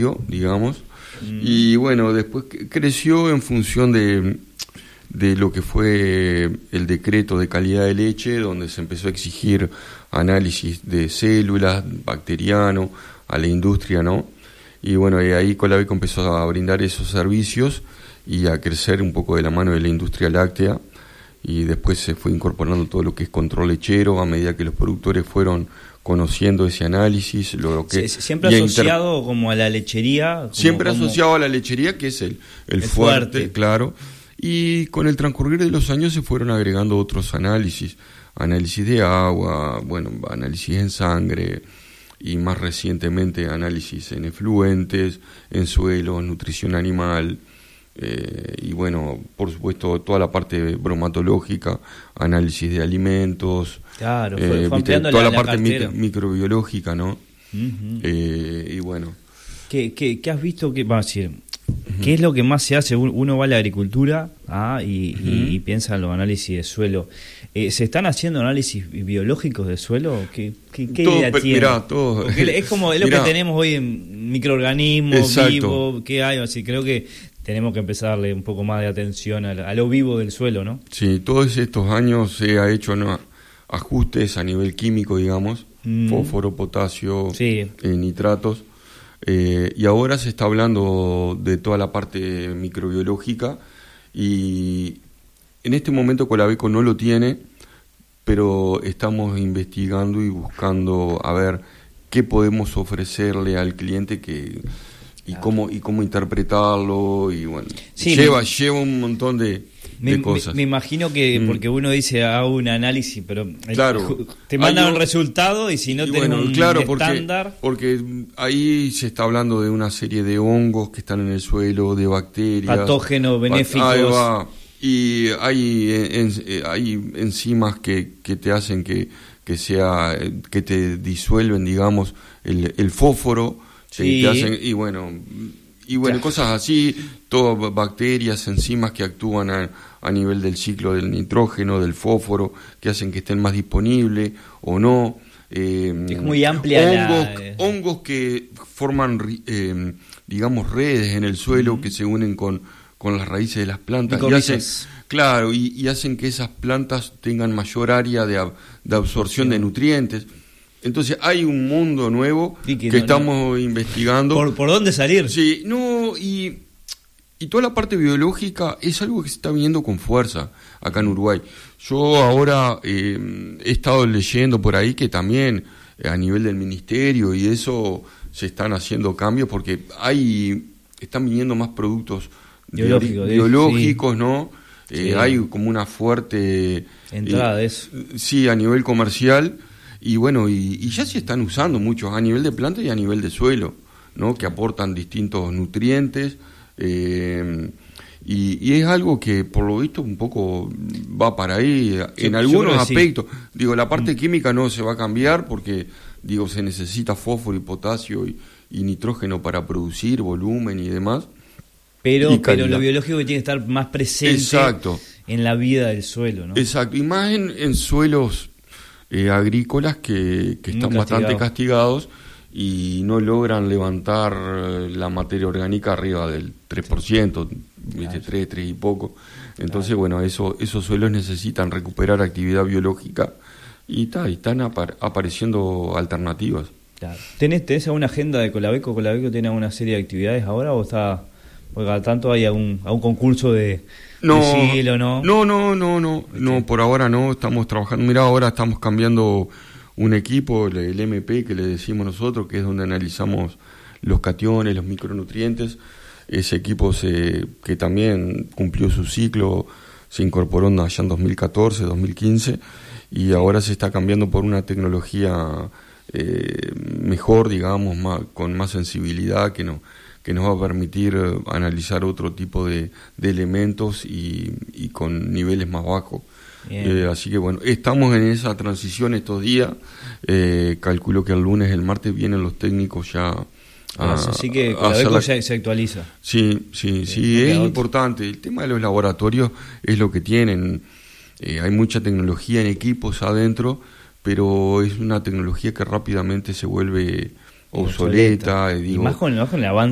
medio, digamos, y bueno, después creció en función de lo que fue el decreto de calidad de leche, donde se empezó a exigir análisis de células, bacteriano, a la industria, ¿no? Y bueno, y ahí Colabeco empezó a brindar esos servicios y a crecer un poco de la mano de la industria láctea, y después se fue incorporando todo lo que es control lechero a medida que los productores fueron conociendo ese análisis, lo que siempre asociado como a la lechería, siempre asociado a la lechería, que es el fuerte, claro, y con el transcurrir de los años se fueron agregando otros análisis de agua, bueno, análisis en sangre, y más recientemente análisis en efluentes, en suelo, nutrición animal, y bueno, por supuesto toda la parte bromatológica, análisis de alimentos, claro, fue ampliando toda la parte microbiológica, ¿no? Y bueno, ¿Qué has visto que va a decir? ¿Qué es lo que más se hace? Uno va a la agricultura y piensa en los análisis de suelo. ¿Se están haciendo análisis biológicos de suelo? ¿Qué idea tiene? Mirá, todo. Es como lo que tenemos hoy en microorganismos vivos, ¿qué hay? Así, creo que tenemos que empezar a darle un poco más de atención a lo vivo del suelo, ¿no? Sí, todos estos años se ha hecho ajustes a nivel químico, digamos, fósforo, potasio, nitratos, y ahora se está hablando de toda la parte microbiológica, y en este momento Colabeco no lo tiene, pero estamos investigando y buscando a ver qué podemos ofrecerle al cliente y cómo interpretarlo, y bueno, lleva un montón de cosas. Me imagino que, porque uno dice hago un análisis, pero claro, te mandan un resultado, y si no tenés un estándar. Porque ahí se está hablando de una serie de hongos que están en el suelo, de bacterias, patógenos, benéficos. Y hay enzimas que te hacen que te disuelven, digamos, el fósforo, te hacen, y bueno, cosas así, todas bacterias, enzimas que actúan a nivel del ciclo del nitrógeno, del fósforo, que hacen que estén más disponibles o no. Es muy amplia hongos que forman, digamos, redes en el suelo que se unen con las raíces de las plantas y hacen que esas plantas tengan mayor área de absorción de nutrientes. Entonces hay un mundo nuevo que estamos investigando. ¿Por dónde salir? Sí, y toda la parte biológica es algo que se está viendo con fuerza acá en Uruguay. Yo ahora he estado leyendo por ahí que también a nivel del ministerio y eso se están haciendo cambios, porque están viniendo más productos biológicos, ¿no? Hay como una fuerte entrada de eso. Sí, a nivel comercial. Y bueno, y ya se están usando muchos a nivel de planta y a nivel de suelo, ¿no? Que aportan distintos nutrientes, y es algo que por lo visto un poco va para ahí en algunos aspectos. Digo, la parte química no se va a cambiar porque, se necesita fósforo y potasio y nitrógeno para producir volumen y demás. Pero lo biológico que tiene que estar más presente en la vida del suelo, ¿no? Exacto, y más en suelos agrícolas que están bastante castigados y no logran levantar la materia orgánica arriba del 3%, 3 y poco. Entonces, bueno, esos suelos necesitan recuperar actividad biológica y están apareciendo alternativas. Claro. ¿Tenés alguna agenda de Colabeco? ¿Colabeco tiene alguna serie de actividades ahora o está, porque al tanto hay a un concurso de siglo, ¿no? No, por ahora no, estamos trabajando. Mira, ahora estamos cambiando un equipo, el MP que le decimos nosotros, que es donde analizamos los cationes, los micronutrientes. Ese equipo que también cumplió su ciclo, se incorporó allá en 2014, 2015, y ahora se está cambiando por una tecnología mejor, digamos, con más sensibilidad, que nos va a permitir analizar otro tipo de elementos y con niveles más bajos. Así que bueno, estamos en esa transición estos días. Calculo que el lunes, el martes vienen los técnicos ya así que Colabeco se actualiza. Sí, es importante. El tema de los laboratorios es lo que tienen. Hay mucha tecnología en equipos adentro, pero es una tecnología que rápidamente se vuelve obsoleta. Y más con el avance